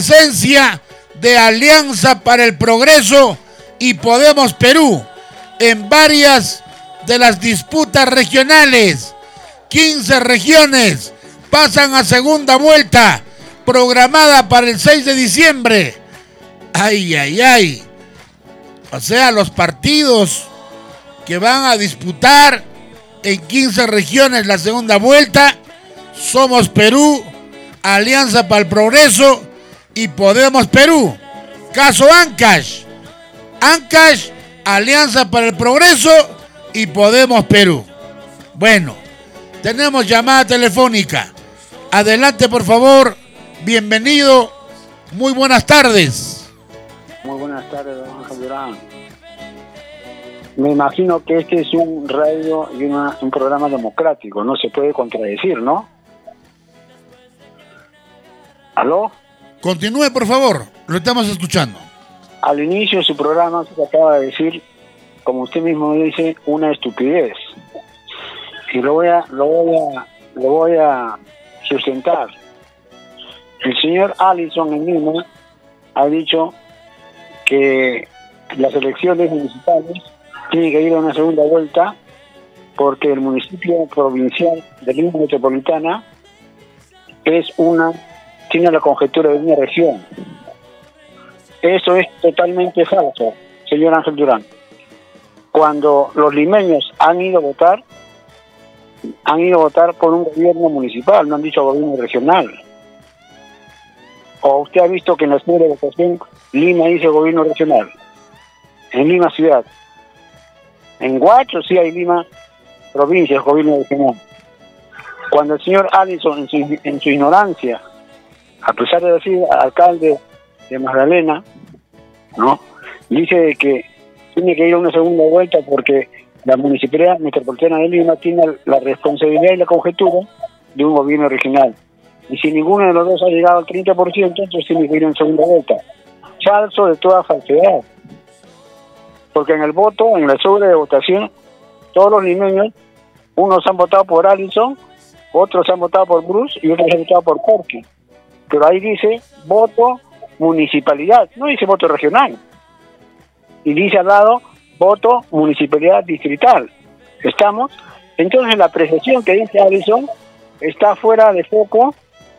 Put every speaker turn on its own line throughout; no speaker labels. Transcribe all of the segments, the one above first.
presencia de Alianza para el Progreso y Podemos Perú en varias de las disputas regionales. 15 regiones pasan a segunda vuelta, programada para el 6 de diciembre. Ay, ay, ay. O sea, los partidos que van a disputar en 15 regiones la segunda vuelta: Somos Perú, Alianza para el Progreso y Podemos Perú. Caso Ancash. Ancash, Alianza para el Progreso y Podemos Perú. Bueno, tenemos llamada telefónica. Adelante, por favor. Bienvenido. Muy buenas tardes.
Muy buenas tardes, don Ángel Durán. Me imagino que este es un radio y un programa democrático. No se puede contradecir, ¿no? ¿Aló?
Continúe, por favor. Lo estamos escuchando.
Al inicio de su programa se acaba de decir, como usted mismo dice, una estupidez. Y lo voy a sustentar. El señor Allison en Lima ha dicho que las elecciones municipales tienen que ir a una segunda vuelta porque el municipio provincial de Lima Metropolitana tiene la conjetura de una región. Eso es totalmente falso, señor Ángel Durán. Cuando los limeños han ido a votar por un gobierno municipal, no han dicho gobierno regional. ¿O usted ha visto que en la segunda votación Lima dice gobierno regional? En Lima ciudad. En Huacho sí hay Lima provincia, gobierno regional. Cuando el señor Allison, en su ignorancia, a pesar de decir alcalde de Magdalena, ¿no?, dice de que tiene que ir a una segunda vuelta porque la Municipalidad Metropolitana de Lima tiene la responsabilidad y la conjetura de un gobierno regional. Y si ninguno de los dos ha llegado al 30%, entonces tiene que ir en segunda vuelta. Falso de toda falsedad. Porque en el voto, en la sobre de votación, todos los limeños, unos han votado por Allison, otros han votado por Bruce y otros han votado por Porky. Pero ahí dice voto municipalidad, no dice voto regional. Y dice al lado voto municipalidad distrital. ¿Estamos? Entonces la apreciación que dice Allison está fuera de foco,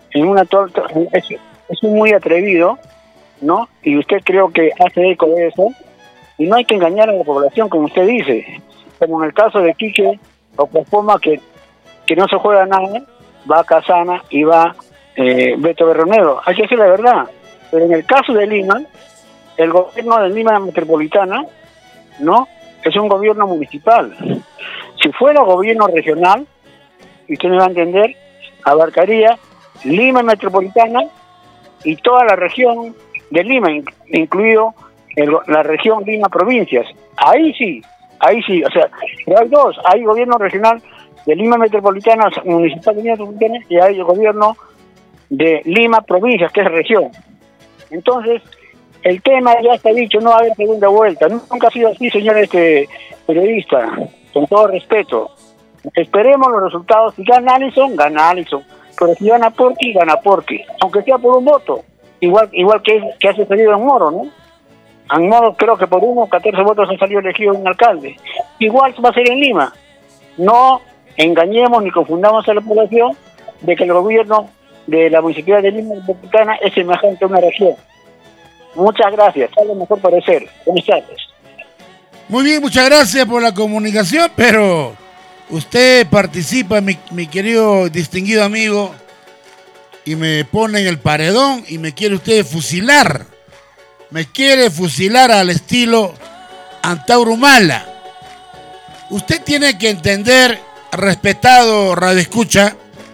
es muy atrevido, ¿no? Y usted creo que hace eco de eso, y no hay que engañar a la población, como usted dice, como en el caso de Quique Oklahoma, que no se juega nada, va Casana y va Beto Berronero. Hay que decir la verdad. Pero en el caso de Lima, el gobierno de Lima Metropolitana, ¿no?, es un gobierno municipal. Si fuera gobierno regional, y usted me va a entender, abarcaría Lima Metropolitana y toda la región de Lima, incluido la región Lima Provincias. Ahí sí, o sea, pero hay dos: hay gobierno regional de Lima Metropolitana, municipal de Lima Metropolitana, y hay el gobierno de Lima Provincias, que es región. Entonces, el tema ya está dicho, no va a haber segunda vuelta. Nunca ha sido así, señor periodista, con todo respeto. Esperemos los resultados. Si gana Allison, gana Allison. Pero si gana Porky, gana Porky. Aunque sea por un voto. Igual que ha sucedido en Moro, ¿no? En Moro creo que por 14 votos ha salido elegido un alcalde. Igual va a ser en Lima. No engañemos ni confundamos a la población de que el gobierno de la Municipalidad de Lima Metropolitana es semejante a una región. Muchas gracias, a lo mejor parecer. Buenas tardes.
Muy bien, muchas gracias por la comunicación, pero usted participa, mi querido distinguido amigo, y me pone en el paredón y me quiere usted fusilar. Me quiere fusilar al estilo Antauro Humala. Usted tiene que entender, respetado radioescucha,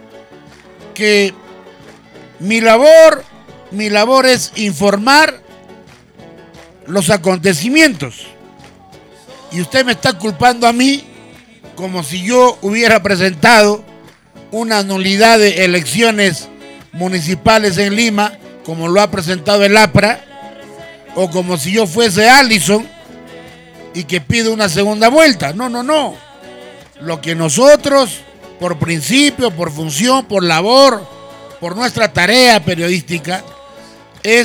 que mi labor es informar los acontecimientos. Y usted me está culpando a mí como si yo hubiera presentado una nulidad de elecciones municipales en Lima, como lo ha presentado el APRA, o como si yo fuese Allison y que pido una segunda vuelta. No. Lo que nosotros, por principio, por función, por labor, por nuestra tarea periodística,